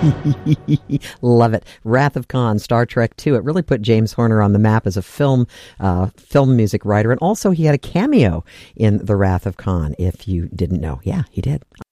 Love it. Wrath of Khan, Star Trek II. It really put James Horner on the map as a film music writer. And also he had a cameo in The Wrath of Khan, if you didn't know. Yeah, he did.